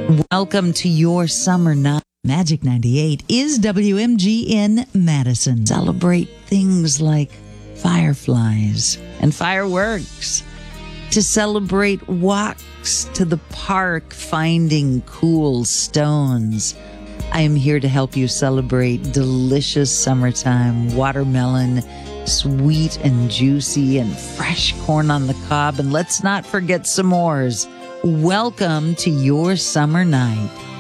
Welcome to your summer night. Magic 98 is WMG in Madison. Celebrate things like fireflies and fireworks. To celebrate walks to the park, finding cool stones. I am here to help you celebrate delicious summertime watermelon, sweet and juicy, and fresh corn on the cob. And let's not forget s'mores. Welcome to your summer night.